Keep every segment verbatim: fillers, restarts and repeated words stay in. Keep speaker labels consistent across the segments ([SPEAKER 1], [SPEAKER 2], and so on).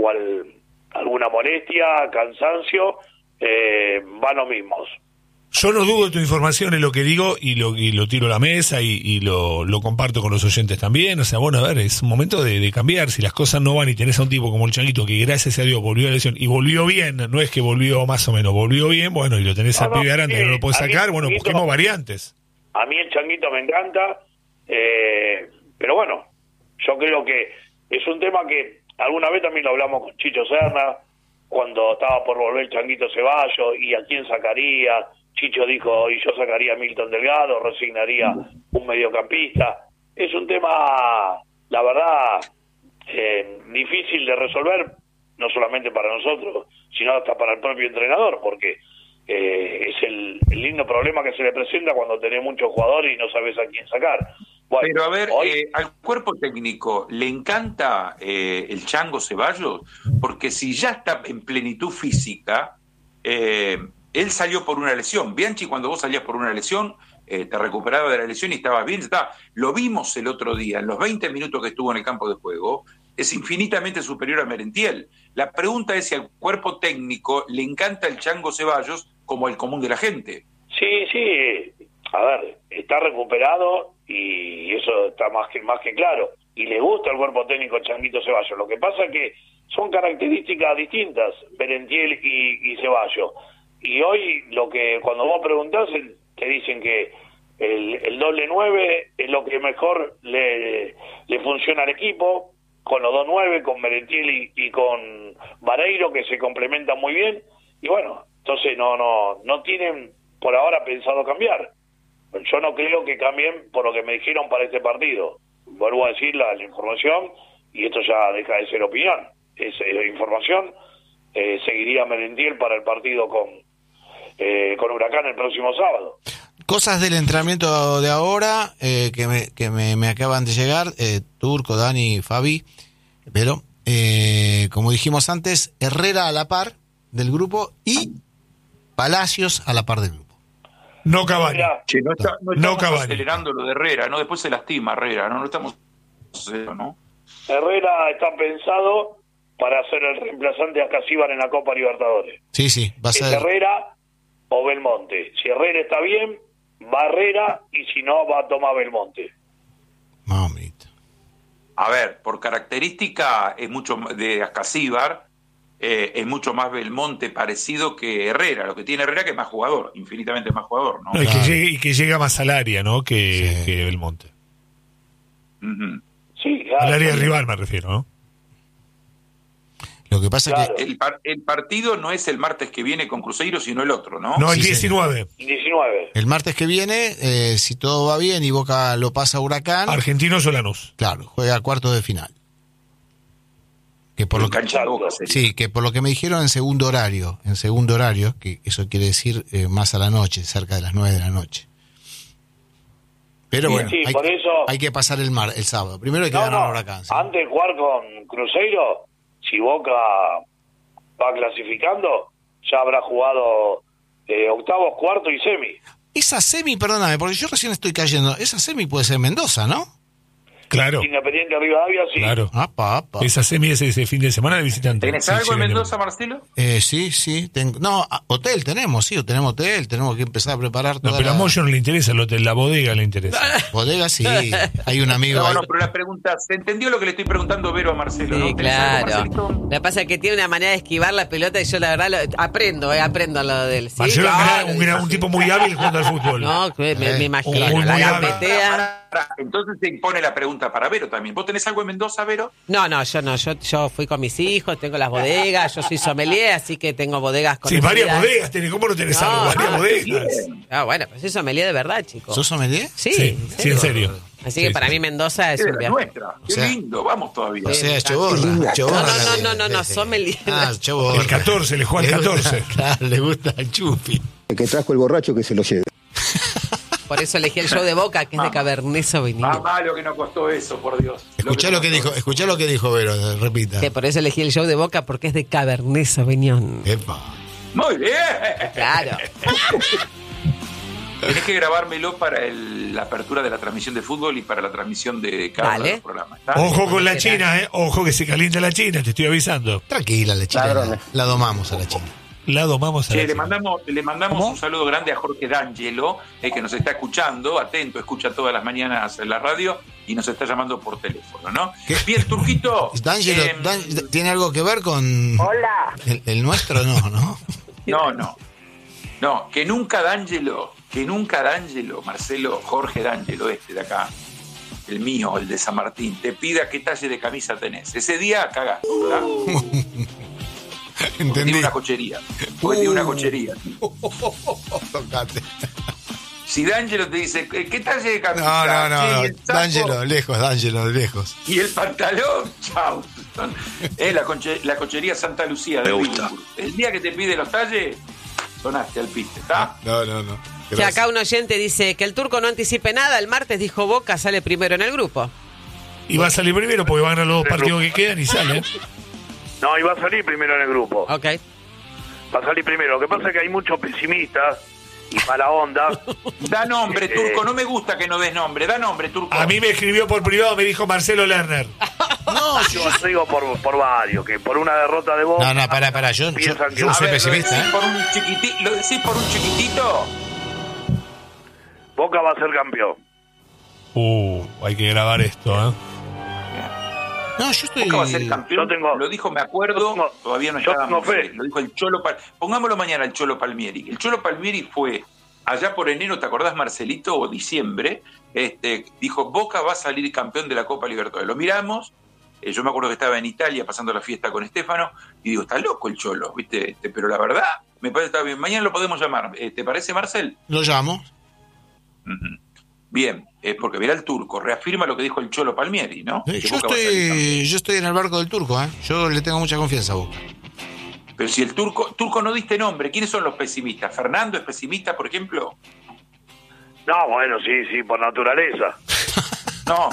[SPEAKER 1] o al, alguna molestia, cansancio, eh, van los mismos.
[SPEAKER 2] Yo no dudo de tu información en lo que digo y lo, y lo tiro a la mesa y, y lo, lo comparto con los oyentes también. O sea, bueno, a ver, es un momento de, de cambiar. Si las cosas no van y tenés a un tipo como el Changuito que gracias a Dios volvió a la lesión y volvió bien, no es que volvió más o menos, volvió bien, bueno, y lo tenés
[SPEAKER 1] no,
[SPEAKER 2] al
[SPEAKER 1] no,
[SPEAKER 2] pibe grande
[SPEAKER 1] sí,
[SPEAKER 2] que no lo podés sacar, bueno,
[SPEAKER 1] Changuito,
[SPEAKER 2] busquemos variantes.
[SPEAKER 1] A mí el Changuito me encanta, eh, pero bueno, yo creo que es un tema que alguna vez también lo hablamos con Chicho Serna, cuando estaba por volver el Changuito Ceballos, y a quién sacaría. Chicho dijo, y yo sacaría a Milton Delgado, resignaría un mediocampista. Es un tema, la verdad, eh, difícil de resolver, no solamente para nosotros, sino hasta para el propio entrenador, porque eh, es el, el lindo problema que se le presenta cuando tenés muchos jugadores y no sabes a quién sacar. Bueno,
[SPEAKER 3] pero a ver,
[SPEAKER 1] hoy...
[SPEAKER 3] eh, al cuerpo técnico, ¿le encanta eh, el Chango Ceballos? Porque si ya está en plenitud física... Eh, él salió por una lesión. Bianchi, cuando vos salías por una lesión, eh, te recuperabas de la lesión y estabas bien. Estaba. Lo vimos el otro día, en los veinte minutos que estuvo en el campo de juego, es infinitamente superior a Merentiel. La pregunta es si al cuerpo técnico le encanta el Chango Ceballos como el común de la gente.
[SPEAKER 1] Sí, sí. A ver, está recuperado y eso está más que, más que claro. Y le gusta el cuerpo técnico Changuito Ceballos. Lo que pasa es que son características distintas, Merentiel y, y Ceballos. Y hoy, lo que cuando vos preguntás, te dicen que el, el doble nueve es lo que mejor le, le funciona al equipo, con los dos nueve, con Merentiel y, y con Vareiro, que se complementan muy bien. Y bueno, entonces no no no tienen por ahora pensado cambiar. Yo no creo que cambien por lo que me dijeron para este partido. Vuelvo a decir la, la información, y esto ya deja de ser opinión, es, es información. Eh, seguiría Merentiel para el partido con Eh, con Huracán el próximo sábado.
[SPEAKER 4] Cosas del entrenamiento de ahora eh, que, me, que me, me acaban de llegar, eh, Turco, Dani, Fabi, pero eh, como dijimos antes, Herrera a la par del grupo y Palacios a la par del grupo.
[SPEAKER 2] No Cavani.
[SPEAKER 3] Che, no, está, no
[SPEAKER 2] No
[SPEAKER 3] estamos
[SPEAKER 2] Cavani.
[SPEAKER 3] acelerando lo de Herrera, ¿no? Después se lastima Herrera, ¿no? No estamos... ¿no?
[SPEAKER 1] Herrera está pensado para ser el reemplazante a Casíbar en la Copa Libertadores.
[SPEAKER 4] Sí, sí, va a
[SPEAKER 1] ¿Es
[SPEAKER 4] ser...
[SPEAKER 1] Herrera o Belmonte? Si Herrera está bien, va Herrera, y si no, va a tomar Belmonte.
[SPEAKER 4] Mamita.
[SPEAKER 3] A ver, por característica es mucho de Ascasíbar, eh, es mucho más Belmonte parecido que Herrera. Lo que tiene Herrera que es más jugador, infinitamente más jugador, ¿no?
[SPEAKER 2] No, y,
[SPEAKER 4] Claro.
[SPEAKER 2] que llegue, y que llega más al área, ¿no? Que,
[SPEAKER 4] Sí.
[SPEAKER 2] que Belmonte.
[SPEAKER 3] Uh-huh.
[SPEAKER 1] Sí, claro.
[SPEAKER 2] Al área rival me refiero, ¿no?
[SPEAKER 4] Lo que pasa es
[SPEAKER 1] Claro.
[SPEAKER 4] que...
[SPEAKER 3] El, par- el partido no es el martes que viene con Cruzeiro, sino el otro, ¿no?
[SPEAKER 2] No, el
[SPEAKER 4] Sí,
[SPEAKER 2] diecinueve.
[SPEAKER 1] diecinueve.
[SPEAKER 4] El martes que viene, eh, si todo va bien y Boca lo pasa a Huracán,
[SPEAKER 2] Argentinos o Lanús.
[SPEAKER 4] claro, juega cuartos de final. Que por lo
[SPEAKER 3] En
[SPEAKER 4] que,
[SPEAKER 3] cancha de Boca sería.
[SPEAKER 4] sí, que por lo que me dijeron en segundo horario, en segundo horario, que eso quiere decir eh, más a la noche, cerca de las nueve de la noche. Pero
[SPEAKER 1] Sí,
[SPEAKER 4] bueno,
[SPEAKER 1] sí,
[SPEAKER 4] hay,
[SPEAKER 1] por eso...
[SPEAKER 4] hay que pasar el mar el sábado. Primero hay que
[SPEAKER 1] No,
[SPEAKER 4] ganar
[SPEAKER 1] no,
[SPEAKER 4] a Huracán. ¿sí?
[SPEAKER 1] Antes de jugar con Cruzeiro, si Boca va clasificando, ya habrá jugado eh, octavos, cuarto y semi.
[SPEAKER 4] Esa semi, perdóname, porque yo recién estoy cayendo, esa semi puede ser Mendoza, ¿no?
[SPEAKER 2] Claro,
[SPEAKER 1] Independiente Rivadavia, sí.
[SPEAKER 2] claro.
[SPEAKER 4] Apa, apa.
[SPEAKER 2] Esa semi es ese fin de semana de visitante.
[SPEAKER 3] ¿Tenés
[SPEAKER 2] Sí,
[SPEAKER 3] algo
[SPEAKER 2] sí,
[SPEAKER 3] en
[SPEAKER 2] viene-
[SPEAKER 3] Mendoza, Marcelo?
[SPEAKER 4] Eh, sí, sí. Tengo, no, a- hotel tenemos, sí, tenemos hotel, tenemos que empezar a preparar
[SPEAKER 2] No,
[SPEAKER 4] toda
[SPEAKER 2] pero a
[SPEAKER 4] la
[SPEAKER 2] Moyo no le interesa el hotel, la bodega le interesa.
[SPEAKER 4] bodega, sí. Hay un amigo
[SPEAKER 3] No,
[SPEAKER 4] ahí.
[SPEAKER 3] no, pero la pregunta, ¿se entendió lo que le estoy preguntando a Vero a Marcelo?
[SPEAKER 5] Sí,
[SPEAKER 3] ¿no? ¿Tenés algo,
[SPEAKER 5] claro.
[SPEAKER 3] Marcelito?
[SPEAKER 5] Lo que pasa es que tiene una manera de esquivar la pelota y yo la verdad lo- aprendo, eh, aprendo lo del... Sí,
[SPEAKER 2] Marcelo es un
[SPEAKER 5] claro.
[SPEAKER 2] gran- un, gran- un tipo muy hábil jugando al fútbol.
[SPEAKER 5] No, que me, me imagino,
[SPEAKER 2] Muy,
[SPEAKER 5] la
[SPEAKER 2] muy hábil.
[SPEAKER 5] gambetea.
[SPEAKER 3] Pará, pará. Entonces se impone la pregunta para Vero también. ¿Vos tenés algo en Mendoza, Vero?
[SPEAKER 5] No, no, yo no, yo, yo fui con mis hijos, tengo las bodegas, yo soy sommelier, así que tengo bodegas con
[SPEAKER 2] Sí, varias bodegas tenés. ¿Cómo no tenés
[SPEAKER 5] No,
[SPEAKER 2] algo? Varias
[SPEAKER 5] no,
[SPEAKER 2] bodegas.
[SPEAKER 5] Ah, bueno, pero soy sommelier de verdad, chicos.
[SPEAKER 4] ¿Sos sommelier?
[SPEAKER 5] Sí,
[SPEAKER 2] Sí,
[SPEAKER 5] en
[SPEAKER 2] sí, en serio.
[SPEAKER 5] Así
[SPEAKER 2] Sí,
[SPEAKER 5] que para
[SPEAKER 2] sí.
[SPEAKER 5] mí Mendoza es
[SPEAKER 3] Es
[SPEAKER 5] un
[SPEAKER 3] la
[SPEAKER 5] viaje.
[SPEAKER 3] nuestra. Qué
[SPEAKER 4] O sea,
[SPEAKER 3] lindo, vamos todavía.
[SPEAKER 4] O sea,
[SPEAKER 5] Sí,
[SPEAKER 4] choborra, choborra.
[SPEAKER 5] No, no, no,
[SPEAKER 4] la-
[SPEAKER 5] no, no, no,
[SPEAKER 4] sí, sí.
[SPEAKER 5] sommelier.
[SPEAKER 4] Ah, choborra.
[SPEAKER 2] El catorce, le juega el
[SPEAKER 4] Le gusta-
[SPEAKER 2] catorce.
[SPEAKER 4] Claro, le gusta el chupi.
[SPEAKER 6] El que trajo el borracho que se lo lleve.
[SPEAKER 5] Por eso elegí el show de Boca, que es de Cabernet Sauvignon.
[SPEAKER 3] Más malo que no costó eso, por Dios.
[SPEAKER 4] Escuchá lo que
[SPEAKER 3] nos
[SPEAKER 4] dijo,
[SPEAKER 3] costó.
[SPEAKER 4] escuchá lo que dijo Vero, repita.
[SPEAKER 5] Que por eso elegí el show de Boca, porque es de Cabernet Sauvignon.
[SPEAKER 4] Epa.
[SPEAKER 3] Muy bien.
[SPEAKER 5] Claro.
[SPEAKER 3] Tenés que grabármelo para el, la apertura de la transmisión de fútbol y para la transmisión de cada uno de los programas. ¿Está?
[SPEAKER 2] Ojo con la China, ¿eh? Ojo que se calienta la China, te estoy avisando.
[SPEAKER 4] Tranquila, la China. La, la domamos a la China.
[SPEAKER 2] La domamos a
[SPEAKER 3] Sí,
[SPEAKER 2] la
[SPEAKER 3] le
[SPEAKER 2] China.
[SPEAKER 3] mandamos, le mandamos
[SPEAKER 4] ¿Cómo?
[SPEAKER 3] un saludo grande a Jorge D'Angelo, eh, que nos está escuchando, atento, escucha todas las mañanas en la radio y nos está llamando por teléfono, ¿no?
[SPEAKER 4] ¿Qué?
[SPEAKER 3] Bien, Turquito.
[SPEAKER 4] D'Angelo,
[SPEAKER 3] eh,
[SPEAKER 4] Dan- ¿tiene algo que ver con
[SPEAKER 7] Hola.
[SPEAKER 4] el, el nuestro? No, ¿no?
[SPEAKER 3] No, no. No, que nunca D'Angelo, que nunca D'Angelo, Marcelo, Jorge D'Angelo, este de acá, el mío, el de San Martín, te pida qué talle de camisa tenés. Ese día cagaste, ¿verdad? Porque tiene una cochería. Porque tiene una cochería.
[SPEAKER 4] Tocate.
[SPEAKER 3] Si D'Angelo te dice, ¿qué talle de
[SPEAKER 4] No,
[SPEAKER 3] camisa?
[SPEAKER 4] no, no,
[SPEAKER 3] Sí,
[SPEAKER 4] no.
[SPEAKER 3] el saco
[SPEAKER 4] D'Angelo, lejos, D'Angelo, lejos.
[SPEAKER 3] y el pantalón, chau. Es la, conche- la cochería Santa Lucía de Wilbur. El día que te pide los talles, sonaste al piste, ¿está?
[SPEAKER 4] No, no, no.
[SPEAKER 5] Que
[SPEAKER 4] Gracias.
[SPEAKER 5] acá un oyente dice que el turco no anticipe nada. El martes dijo Boca sale primero en el grupo.
[SPEAKER 2] Y va a salir primero porque van a los dos partidos que quedan y sale.
[SPEAKER 1] No, y va a salir primero en el grupo.
[SPEAKER 5] Ok.
[SPEAKER 1] Va a salir primero. Lo que pasa es que hay muchos pesimistas y mala onda.
[SPEAKER 3] Da nombre,
[SPEAKER 1] Eh,
[SPEAKER 3] Turco. No me gusta que no des nombre. Da nombre, Turco.
[SPEAKER 2] A mí me escribió por privado, me dijo Marcelo Lerner.
[SPEAKER 4] No,
[SPEAKER 1] Yo lo digo por, por varios, que por una derrota de Boca
[SPEAKER 4] no, no, pará, pará. Yo, yo,
[SPEAKER 1] piensan que
[SPEAKER 4] yo no
[SPEAKER 3] A
[SPEAKER 4] soy
[SPEAKER 3] ver,
[SPEAKER 4] pesimista,
[SPEAKER 3] ¿lo decís
[SPEAKER 4] ¿eh?
[SPEAKER 3] por un chiquiti- ¿Lo decís por un chiquitito?
[SPEAKER 1] Boca va a ser campeón.
[SPEAKER 2] Uh, hay que grabar esto, ¿eh?
[SPEAKER 4] No, yo estoy.
[SPEAKER 3] Boca va a ser campeón.
[SPEAKER 1] Yo tengo-
[SPEAKER 3] Lo dijo, me acuerdo,
[SPEAKER 1] yo tengo-
[SPEAKER 3] todavía no
[SPEAKER 1] yo
[SPEAKER 3] estábamos.
[SPEAKER 1] tengo fe.
[SPEAKER 3] eh, Lo dijo el Cholo Pal- Pongámoslo mañana el Cholo Palmieri. El Cholo Palmieri fue allá por enero, ¿te acordás, Marcelito? O diciembre. Este, dijo, Boca va a salir campeón de la Copa Libertadores. Lo miramos. eh, yo me acuerdo que estaba en Italia pasando la fiesta con Estefano. Y digo, está loco el Cholo, ¿viste? Este, pero la verdad, me parece que está bien. Mañana lo podemos llamar. Eh, ¿Te parece, Marcel?
[SPEAKER 4] Lo llamo.
[SPEAKER 3] Ujú. Bien, es porque verá el turco, reafirma lo que dijo el Cholo Palmieri, ¿no?
[SPEAKER 4] Eh,
[SPEAKER 3] Que
[SPEAKER 4] Yo
[SPEAKER 3] Boca va a salir campeón.
[SPEAKER 4] estoy, yo estoy en el barco del turco, ¿eh? Yo le tengo mucha confianza a Boca.
[SPEAKER 3] Pero si el turco, turco no diste nombre, ¿quiénes son los pesimistas? ¿Fernando es pesimista, por ejemplo?
[SPEAKER 1] No, bueno, sí, sí, por naturaleza.
[SPEAKER 3] No,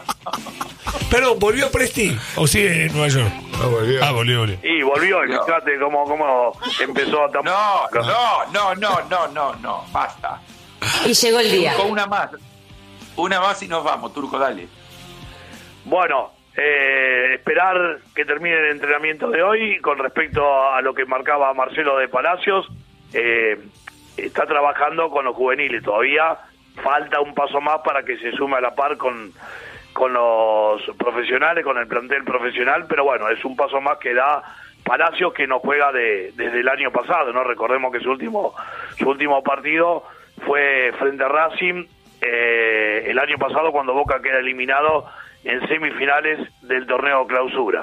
[SPEAKER 2] Perdón, ¿volvió Presti? ¿O sigue en Nueva York?
[SPEAKER 4] No, volvió.
[SPEAKER 2] Ah, volvió, volvió.
[SPEAKER 1] Y volvió, y
[SPEAKER 3] No.
[SPEAKER 1] fíjate cómo, cómo empezó a tapar.
[SPEAKER 3] no, no, no, no, no, no, no, basta.
[SPEAKER 8] Y llegó el día.
[SPEAKER 3] Turco, una más. Una más y nos vamos, Turco, dale.
[SPEAKER 1] Bueno, eh, esperar que termine el entrenamiento de hoy. Con respecto a lo que marcaba Marcelo de Palacios, eh, está trabajando con los juveniles. Todavía falta un paso más para que se sume a la par con, con los profesionales, con el plantel profesional, pero bueno, es un paso más que da Palacios, que no juega de, desde el año pasado, ¿no? Recordemos que su último, su último partido fue frente a Racing eh, el año pasado, cuando Boca queda eliminado en semifinales del torneo Clausura.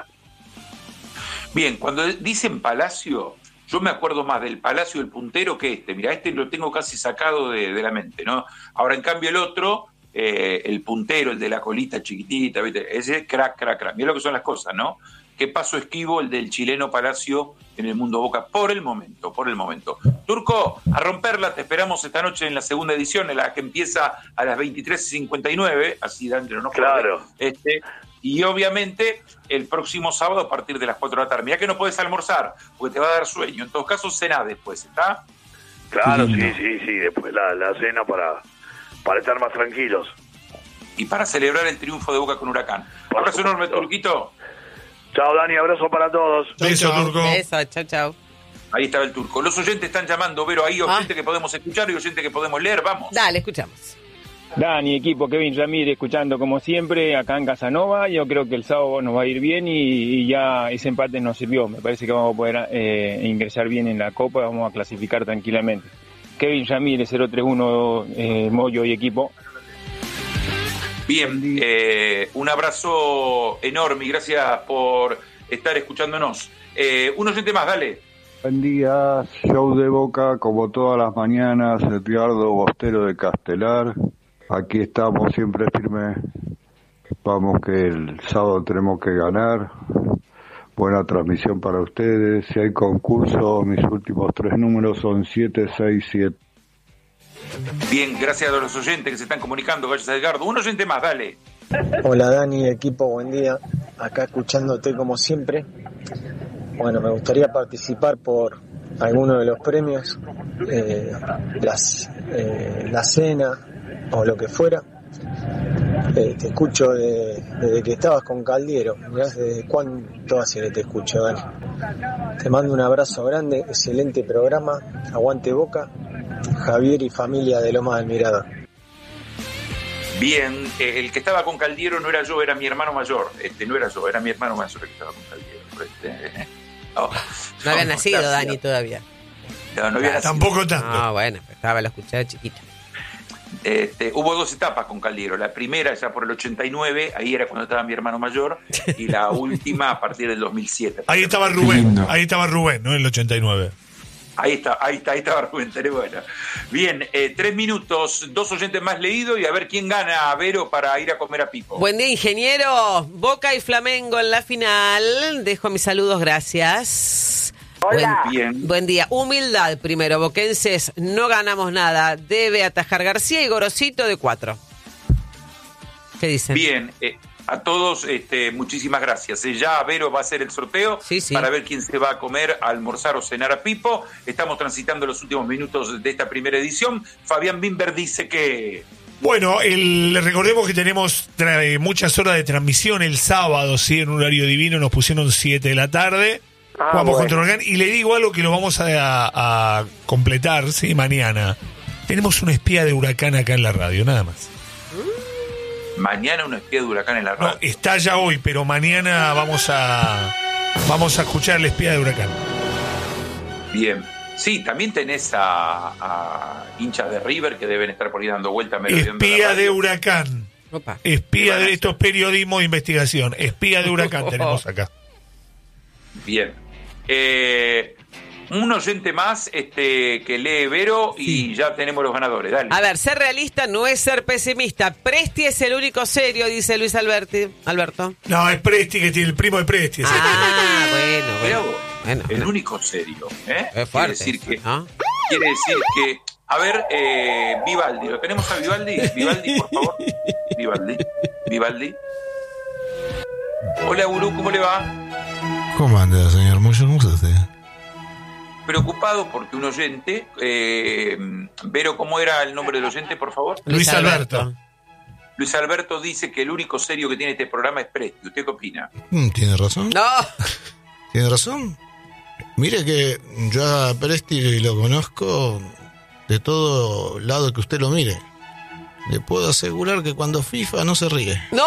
[SPEAKER 3] Bien, cuando dicen Palacio, yo me acuerdo más del Palacio del puntero que este. Mira, este lo tengo casi sacado de, de la mente, ¿no? Ahora, en cambio, el otro, eh, el puntero, el de la colita chiquitita, ¿viste? Ese es crack, crack, crack. Mira lo que son las cosas, ¿no? Qué paso esquivo el del chileno Palacio en el mundo Boca, por el momento, por el momento. Turco, a romperla, te esperamos esta noche en la segunda edición, en la que empieza a las veintitrés cincuenta y nueve, así D'Angelo no puede.
[SPEAKER 1] Claro.
[SPEAKER 3] Este, y obviamente el próximo sábado a partir de las cuatro de la tarde. Mirá que no puedes almorzar, porque te va a dar sueño. En todo caso, cená después, ¿está?
[SPEAKER 1] Claro, sí, sí, sí, después la, la cena para, para estar más tranquilos.
[SPEAKER 3] Y para celebrar el triunfo de Boca con Huracán.
[SPEAKER 1] Por
[SPEAKER 3] Abrazo
[SPEAKER 1] supuesto.
[SPEAKER 3] enorme, Turquito.
[SPEAKER 1] Chao, Dani, abrazo para todos.
[SPEAKER 2] Beso,
[SPEAKER 4] chau.
[SPEAKER 2] Turco.
[SPEAKER 5] Eso, chau, chau.
[SPEAKER 3] Ahí estaba el Turco. Los oyentes están llamando, Vero, ahí oyente que podemos escuchar y oyente que podemos leer. Vamos.
[SPEAKER 5] Dale, escuchamos.
[SPEAKER 9] Dani, equipo, Kevin Ramírez, escuchando como siempre acá en Casanova. Yo creo que el sábado nos va a ir bien y, y ya ese empate nos sirvió. Me parece que vamos a poder eh, ingresar bien en la Copa, vamos a clasificar tranquilamente. Kevin Ramírez, cero tres uno, eh, Moyo y equipo.
[SPEAKER 3] Bien, eh, un abrazo enorme y gracias por estar escuchándonos. Eh, un oyente más, dale.
[SPEAKER 10] Buen día, show de Boca, como todas las mañanas, Edgardo Bostero de Castelar. Aquí estamos siempre firmes. Vamos que el sábado tenemos que ganar. Buena transmisión para ustedes. Si hay concurso, mis últimos tres números son siete seis siete.
[SPEAKER 3] Bien, gracias a los oyentes que se están comunicando. Gracias a Edgardo. Un oyente más, dale.
[SPEAKER 11] Hola Dani, equipo, buen día. Acá escuchándote como siempre. Bueno, me gustaría participar por alguno de los premios. Eh, las eh, la cena o lo que fuera. Eh, te escucho de, desde que estabas con Caldiero. Mirá desde cuánto hace que te escucho, Dani. Te mando un abrazo grande, excelente programa, aguante Boca, Javier y familia de Loma del Mirador.
[SPEAKER 3] Bien, eh, el que estaba con Caldiero no era yo, era mi hermano mayor. Este, no era yo, era mi hermano mayor el que estaba con Caldiero. Este, oh,
[SPEAKER 5] no había
[SPEAKER 3] oh,
[SPEAKER 5] nacido
[SPEAKER 3] gracias.
[SPEAKER 5] Dani todavía.
[SPEAKER 3] No, no había nacido.
[SPEAKER 2] Tampoco tanto.
[SPEAKER 5] No, bueno, estaba, lo escuché de chiquito.
[SPEAKER 3] Este, hubo dos etapas con Caldiero. La primera ya por el ochenta y nueve, ahí era cuando estaba mi hermano mayor, y la última a partir del dos mil siete.
[SPEAKER 2] Ahí estaba Rubén, ahí estaba Rubén, ¿no? En el ochenta y nueve.
[SPEAKER 3] Ahí está, ahí está, ahí estaba Rubén, bueno. Bien, eh, tres minutos, dos oyentes más leídos y a ver quién gana a Vero para ir a comer a Pipo.
[SPEAKER 5] Buen día, ingeniero. Boca y Flamengo en la final. Dejo mis saludos, gracias.
[SPEAKER 7] Hola.
[SPEAKER 5] Buen,
[SPEAKER 3] Bien.
[SPEAKER 5] buen día. Humildad primero, boquenses. No ganamos nada. Debe atajar García y Gorosito de cuatro. ¿Qué dicen?
[SPEAKER 3] Bien, eh, a todos este, muchísimas gracias. Eh, ya Vero va a hacer el sorteo
[SPEAKER 5] sí, sí.
[SPEAKER 3] para ver quién se va a comer, a almorzar o cenar a Pipo. Estamos transitando los últimos minutos de esta primera edición. Fabián Bimber dice que...
[SPEAKER 2] Bueno, el, recordemos que tenemos tra- muchas horas de transmisión el sábado, sí, en un horario divino, nos pusieron siete de la tarde.
[SPEAKER 7] Ah,
[SPEAKER 2] Jugamos
[SPEAKER 7] bueno.
[SPEAKER 2] contra Huracán y le digo algo que lo vamos a, a, a completar, sí, mañana. Tenemos un espía de Huracán acá en la radio, nada más.
[SPEAKER 3] Mañana un espía de Huracán en la radio.
[SPEAKER 2] No, está ya hoy, pero mañana vamos a vamos a escuchar al espía de Huracán.
[SPEAKER 3] Bien. Sí, también tenés a, a hinchas de River que deben estar por ahí dando vuelta. merodeando la
[SPEAKER 2] Espía
[SPEAKER 3] radio.
[SPEAKER 2] de Huracán.
[SPEAKER 5] Opa.
[SPEAKER 2] Espía de estos periodismo de investigación. Espía de Huracán tenemos acá.
[SPEAKER 3] Bien. Eh, un oyente más este, que lee Vero y
[SPEAKER 5] Sí.
[SPEAKER 3] ya tenemos los ganadores. Dale.
[SPEAKER 5] A ver, ser realista no es ser pesimista. Presti es el único serio, dice Luis Alberti. Alberto.
[SPEAKER 2] No, es Presti, que tiene el primo de Presti. es
[SPEAKER 5] Ah, bueno,
[SPEAKER 3] Mirá
[SPEAKER 5] bueno.
[SPEAKER 3] vos,
[SPEAKER 5] bueno,
[SPEAKER 3] el
[SPEAKER 5] bueno.
[SPEAKER 3] único serio. ¿eh?
[SPEAKER 5] Es fuerte,
[SPEAKER 3] quiere decir que,
[SPEAKER 5] ¿no?
[SPEAKER 3] quiere decir que. A ver, eh, Vivaldi, ¿lo tenemos a Vivaldi? Vivaldi, por favor. Vivaldi. Vivaldi. Hola, Gurú, ¿cómo le va?
[SPEAKER 4] ¿Cómo anda, señor Moyo? ¿Cómo está usted?
[SPEAKER 3] Preocupado porque un oyente. Eh, Vero, ¿cómo era el nombre del oyente, por favor?
[SPEAKER 2] Luis Alberto.
[SPEAKER 3] Luis Alberto dice que el único serio que tiene este programa es Presti. ¿Usted qué opina?
[SPEAKER 4] Mm, ¿Tiene razón?
[SPEAKER 5] No.
[SPEAKER 4] ¿Tiene razón? Mire que yo a Presti lo conozco de todo lado que usted lo mire. Le puedo asegurar que cuando FIFA no se ríe.
[SPEAKER 5] ¡No!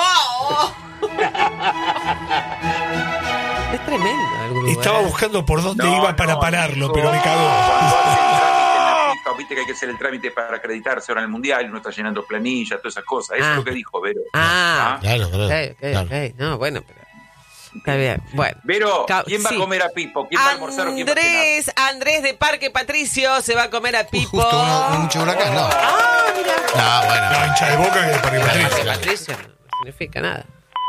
[SPEAKER 5] Es tremendo el grupo.
[SPEAKER 2] Estaba
[SPEAKER 5] ¿eh?
[SPEAKER 2] buscando por dónde
[SPEAKER 3] No,
[SPEAKER 2] iba para
[SPEAKER 3] no,
[SPEAKER 2] pararlo,
[SPEAKER 3] dijo,
[SPEAKER 2] pero me cagó.
[SPEAKER 3] Cuando hace el trámite en la FIFA, viste que hay que hacer el trámite para acreditarse ahora en el Mundial, uno está llenando planilla, todas esas cosas. Eso
[SPEAKER 5] Ah.
[SPEAKER 3] es lo que dijo Vero.
[SPEAKER 5] Ah.
[SPEAKER 4] Claro, claro.
[SPEAKER 5] Ok, ok,
[SPEAKER 4] claro.
[SPEAKER 5] ok. No, bueno, pero... Está bien. Bueno.
[SPEAKER 3] Vero,
[SPEAKER 5] Ca-
[SPEAKER 3] ¿quién va
[SPEAKER 5] sí.
[SPEAKER 3] a comer a Pipo? ¿Quién va a almorzar o quién va a cenar?
[SPEAKER 5] Andrés, Andrés de Parque Patricio se va a comer a Pipo.
[SPEAKER 4] Justo un, un hincha de Huracán, no.
[SPEAKER 5] Ah, mira.
[SPEAKER 4] No, bueno.
[SPEAKER 2] La hincha de Boca que de Parque Patricio.
[SPEAKER 5] Parque Patricio no significa nada.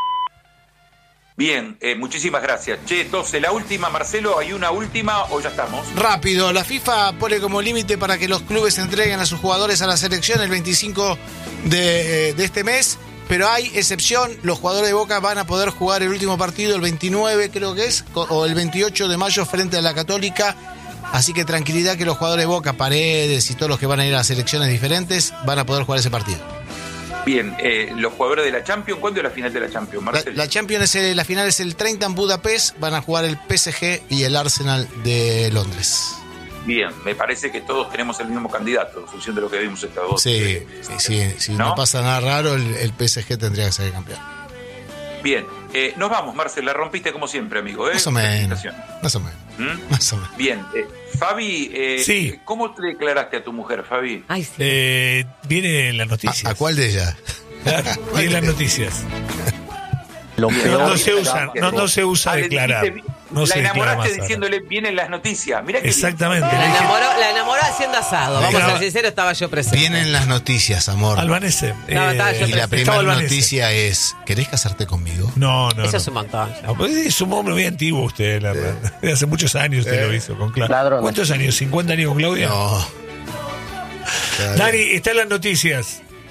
[SPEAKER 3] Bien, eh, muchísimas gracias. Che, entonces, la última, Marcelo, ¿hay una última o ya estamos?
[SPEAKER 4] Rápido, la FIFA pone como límite para que los clubes entreguen a sus jugadores a la selección el veinticinco de, de este mes, pero hay excepción, los jugadores de Boca van a poder jugar el último partido el veintinueve, creo que es, o el veintiocho de mayo frente a la Católica, así que tranquilidad que los jugadores de Boca, Paredes y todos los que van a ir a selecciones diferentes van a poder jugar ese partido.
[SPEAKER 3] Bien, eh, los jugadores de la Champions, ¿cuándo es la final de la Champions,
[SPEAKER 4] La,
[SPEAKER 3] Marcelo?
[SPEAKER 4] la Champions, es el- la final es el treinta en Budapest, van a jugar el P S G y el Arsenal de Londres.
[SPEAKER 3] Bien, me parece que todos tenemos el mismo candidato en función de lo que vimos estas dos.
[SPEAKER 4] Sí,
[SPEAKER 3] eh,
[SPEAKER 4] sí, sí, si
[SPEAKER 3] ¿no?
[SPEAKER 4] no pasa nada raro, el, el P S G tendría que ser el campeón.
[SPEAKER 3] Bien, eh, nos vamos, Marcelo, la rompiste como siempre, amigo. ¿eh?
[SPEAKER 4] Más o menos.
[SPEAKER 3] Felicitaciones.
[SPEAKER 4] Más o menos.
[SPEAKER 3] ¿Mm?
[SPEAKER 4] Más o menos.
[SPEAKER 3] Bien, eh, Fabi, eh,
[SPEAKER 2] Sí.
[SPEAKER 3] ¿cómo te declaraste a tu mujer, Fabi?
[SPEAKER 5] Ay, sí.
[SPEAKER 2] Eh, viene en las noticias.
[SPEAKER 4] ¿A, a cuál de ellas?
[SPEAKER 2] Claro, viene en las noticias.
[SPEAKER 7] Lo
[SPEAKER 2] No,
[SPEAKER 7] peor
[SPEAKER 2] no se usa, no, no se usa
[SPEAKER 3] Ah, le
[SPEAKER 2] declarar.
[SPEAKER 3] dijiste-
[SPEAKER 2] No
[SPEAKER 3] la
[SPEAKER 2] se declara
[SPEAKER 3] enamoraste
[SPEAKER 2] más ahora.
[SPEAKER 3] diciéndole vienen las noticias. Mirá que
[SPEAKER 2] Exactamente.
[SPEAKER 5] La
[SPEAKER 2] Le dije,
[SPEAKER 5] enamoró, la enamoró haciendo asado. Vamos
[SPEAKER 2] Claro.
[SPEAKER 5] a ser sinceros, estaba yo presente.
[SPEAKER 4] Vienen las noticias, amor.
[SPEAKER 2] Albanese.
[SPEAKER 5] No, estaba yo
[SPEAKER 4] Y la
[SPEAKER 5] Estaba
[SPEAKER 4] primera
[SPEAKER 2] Albanese.
[SPEAKER 4] noticia es, ¿querés casarte conmigo?
[SPEAKER 2] No, no.
[SPEAKER 5] Eso
[SPEAKER 2] no.
[SPEAKER 5] es un montón. ya.
[SPEAKER 2] No, pues es un hombre muy antiguo usted, la verdad. De hace muchos años usted lo hizo con Claudia.
[SPEAKER 7] Ladrones.
[SPEAKER 2] ¿Cuántos años? ¿cincuenta años con Claudia?
[SPEAKER 4] No.
[SPEAKER 2] Dani, está en las noticias.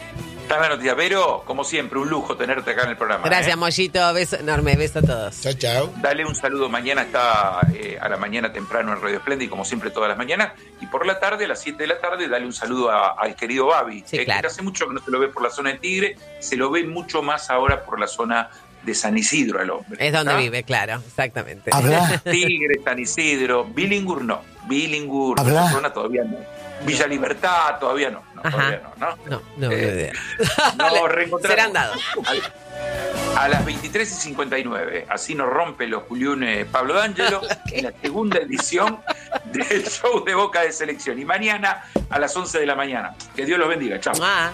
[SPEAKER 3] Dame noticias. Vero, como siempre, un lujo tenerte acá en el programa.
[SPEAKER 5] Gracias,
[SPEAKER 3] ¿eh?
[SPEAKER 5] Mollito. Beso enorme. Beso a todos.
[SPEAKER 4] Chao, chao.
[SPEAKER 3] Dale un saludo. Mañana está eh, a la mañana temprano en Radio Espléndida, como siempre todas las mañanas. Y por la tarde, a las siete de la tarde, dale un saludo a- al querido Babi.
[SPEAKER 5] Sí,
[SPEAKER 3] eh,
[SPEAKER 5] claro.
[SPEAKER 3] Que hace mucho que no se lo ve por la zona de Tigre, se lo ve mucho más ahora por la zona de San Isidro al hombre.
[SPEAKER 5] Es donde
[SPEAKER 3] ¿ah?
[SPEAKER 5] vive, claro. Exactamente.
[SPEAKER 4] ¿Habla?
[SPEAKER 3] Tigre, San Isidro, Billingur no. Billingur,
[SPEAKER 4] ¿Habla?
[SPEAKER 3] esa zona todavía no. Villa Libertad, todavía no. no
[SPEAKER 5] Ajá.
[SPEAKER 3] todavía no, ¿no?
[SPEAKER 5] No, no,
[SPEAKER 3] Eh,
[SPEAKER 5] no idea.
[SPEAKER 3] Nos reencontramos.
[SPEAKER 5] Serán dados.
[SPEAKER 3] A las veintitrés y cincuenta y nueve, así nos rompe los Juliunes Pablo D'Angelo, en la segunda edición del show de Boca de Selección. Y mañana a las once de la mañana. Que Dios los bendiga. Chao.
[SPEAKER 5] Ah.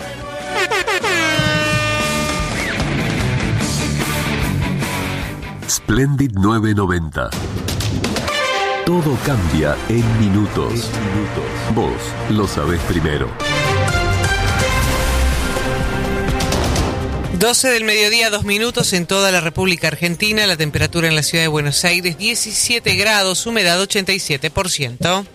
[SPEAKER 7] Splendid novecientos noventa. Todo cambia en minutos. Vos lo sabés primero.
[SPEAKER 8] doce del mediodía, dos minutos en toda la República Argentina. La temperatura en la ciudad de Buenos Aires, diecisiete grados, humedad ochenta y siete por ciento.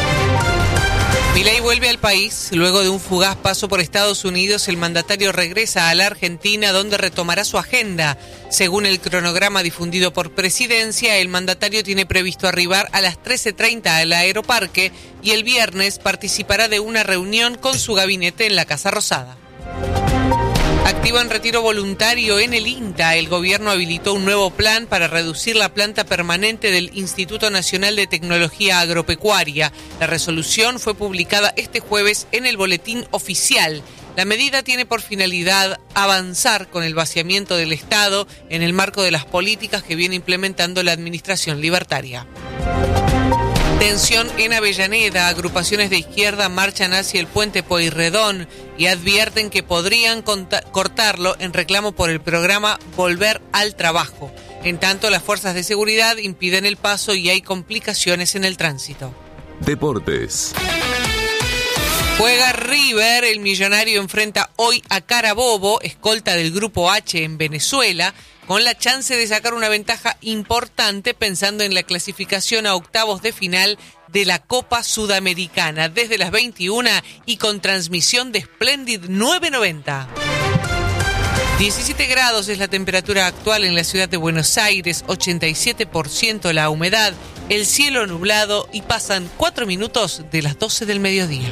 [SPEAKER 8] Milei vuelve al país. Luego de un fugaz paso por Estados Unidos, el mandatario regresa a la Argentina, donde retomará su agenda. Según el cronograma difundido por Presidencia, el mandatario tiene previsto arribar a las trece treinta al Aeroparque y el viernes participará de una reunión con su gabinete en la Casa Rosada. Activan retiro voluntario en el INTA. El gobierno habilitó un nuevo plan para reducir la planta permanente del Instituto Nacional de Tecnología Agropecuaria. La resolución fue publicada este jueves en el Boletín Oficial. La medida tiene por finalidad avanzar con el vaciamiento del Estado en el marco de las políticas que viene implementando la administración libertaria. Tensión en Avellaneda. Agrupaciones de izquierda marchan hacia el puente Pueyrredón y advierten que podrían conta- cortarlo en reclamo por el programa Volver al Trabajo. En tanto, las fuerzas de seguridad impiden el paso y hay complicaciones en el tránsito.
[SPEAKER 7] Deportes.
[SPEAKER 8] Juega River. El Millonario enfrenta hoy a Carabobo, escolta del Grupo H en Venezuela, con la chance de sacar una ventaja importante pensando en la clasificación a octavos de final de la Copa Sudamericana desde las veintiuna y con transmisión de Splendid novecientos noventa. diecisiete grados es la temperatura actual en la ciudad de Buenos Aires, ochenta y siete por ciento la humedad, el cielo nublado y pasan cuatro minutos de las doce del mediodía.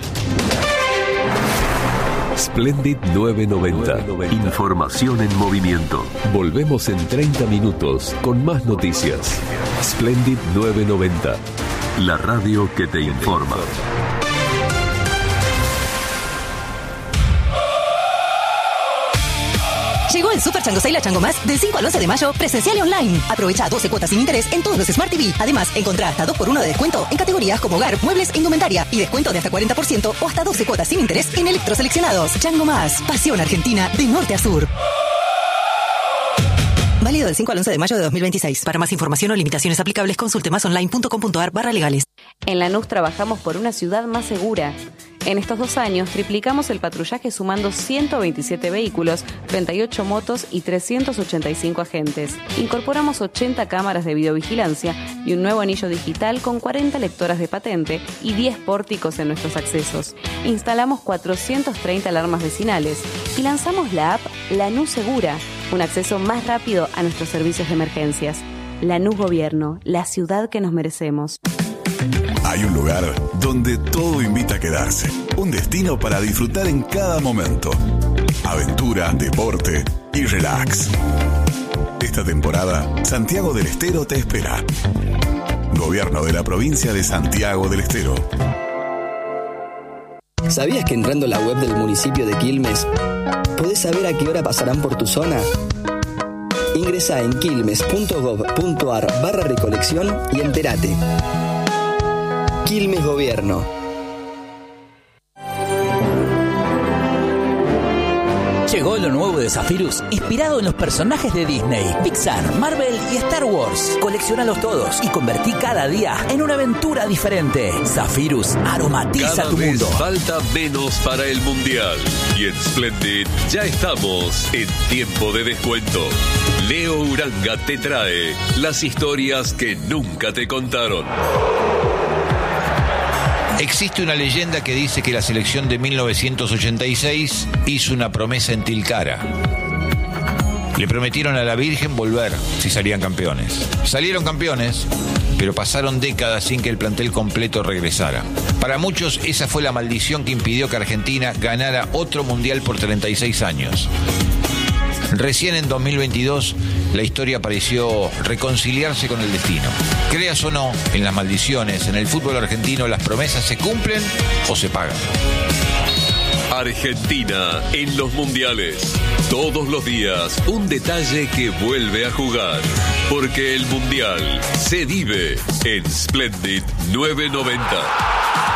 [SPEAKER 7] Splendid novecientos noventa. Información en movimiento. Volvemos en treinta minutos con más noticias. Splendid novecientos noventa. La radio que te informa.
[SPEAKER 12] Llegó el Super Chango Sale a Chango Más del cinco al once de mayo, presencial y online. Aprovecha doce cuotas sin interés en todos los Smart T V. Además, encontrá hasta dos por uno de descuento en categorías como hogar, muebles e indumentaria. Y descuento de hasta cuarenta por ciento o hasta doce cuotas sin interés en electroseleccionados. Chango Más, pasión argentina de norte a sur. Válido del cinco al once de mayo de dos mil veintiséis. Para más información o limitaciones aplicables, consulte masonline.com.ar barra legales.
[SPEAKER 13] En Lanús trabajamos por una ciudad más segura. En estos dos años triplicamos el patrullaje sumando ciento veintisiete vehículos, treinta y ocho motos y trescientos ochenta y cinco agentes. Incorporamos ochenta cámaras de videovigilancia y un nuevo anillo digital con cuarenta lectoras de patente y diez pórticos en nuestros accesos. Instalamos cuatrocientas treinta alarmas vecinales y lanzamos la app Lanús Segura, un acceso más rápido a nuestros servicios de emergencias. Lanús Gobierno, la ciudad que nos merecemos.
[SPEAKER 14] Hay un lugar donde todo invita a quedarse. Un destino para disfrutar en cada momento. Aventura, deporte y relax. Esta temporada, Santiago del Estero te espera. Gobierno de la provincia de Santiago del Estero.
[SPEAKER 15] ¿Sabías que entrando a la web del municipio de Quilmes podés saber a qué hora pasarán por tu zona? Ingresá en quilmes.gov.ar barra recolección y entérate. Quilmes Gobierno.
[SPEAKER 16] Llegó lo nuevo de Zephyrus, inspirado en los personajes de Disney, Pixar, Marvel y Star Wars. Colecciónalos todos y convertí cada día en una aventura diferente. Zephyrus aromatiza
[SPEAKER 7] Cada
[SPEAKER 16] tu
[SPEAKER 7] vez
[SPEAKER 16] mundo.
[SPEAKER 7] falta menos para el Mundial. Y en Splendid ya estamos en tiempo de descuento. Leo Uranga te trae las historias que nunca te contaron.
[SPEAKER 17] Existe una leyenda que dice que la selección de mil novecientos ochenta y seis hizo una promesa en Tilcara. Le prometieron a la Virgen volver si salían campeones. Salieron campeones, pero pasaron décadas sin que el plantel completo regresara. Para muchos, esa fue la maldición que impidió que Argentina ganara otro mundial por treinta y seis años. Recién en dos mil veintidós, la historia pareció reconciliarse con el destino. Creas o no en las maldiciones, en el fútbol argentino las promesas se cumplen o se pagan.
[SPEAKER 7] Argentina en los mundiales. Todos los días un detalle que vuelve a jugar. Porque el mundial se vive en Splendid novecientos noventa.